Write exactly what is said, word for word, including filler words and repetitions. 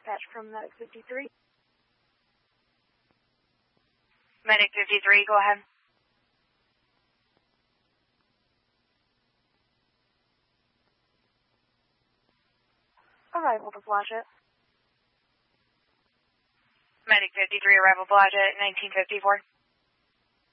dispatch from Medic fifty-three. Medic fifty-three, go ahead. Arrival to Blodgett. Medic fifty-three, arrival Blodgett, nineteen fifty-four.